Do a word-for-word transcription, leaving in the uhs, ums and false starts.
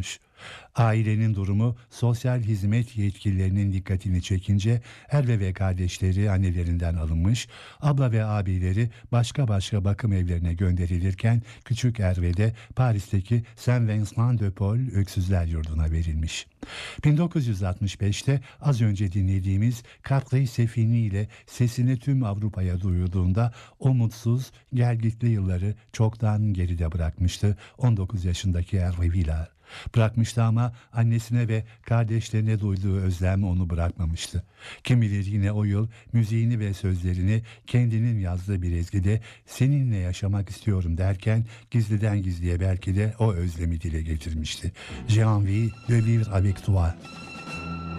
olmuş. Ailenin durumu sosyal hizmet yetkililerinin dikkatini çekince Hervé ve kardeşleri annelerinden alınmış, abla ve abileri başka başka bakım evlerine gönderilirken küçük Hervé de Paris'teki Saint Vincent de Paul Öksüzler Yurdu'na verilmiş. bin dokuz yüz altmış beşte az önce dinlediğimiz Capri Sefini ile sesini tüm Avrupa'ya duyurduğunda o mutsuz, gelgitli yılları çoktan geride bırakmıştı on dokuz yaşındaki Hervé Villard. Bırakmıştı ama annesine ve kardeşlerine duyduğu özlem onu bırakmamıştı. Kim bilir yine o yıl müziğini ve sözlerini kendinin yazdığı bir ezgide seninle yaşamak istiyorum derken gizliden gizliye belki de o özlemi dile getirmişti. J'ai envie de vivre avec toi.